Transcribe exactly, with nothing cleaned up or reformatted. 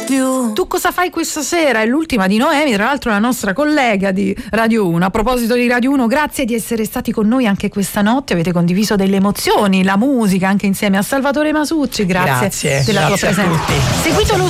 più. Tu cosa fai questa sera? È l'ultima di Noemi, tra l'altro la nostra collega di Radio uno. A proposito di Radio uno, grazie di essere stati con noi anche questa notte, avete condiviso delle emozioni, la musica anche insieme a Salvatore Masucci, grazie, grazie della grazie tua presenza. Seguitelo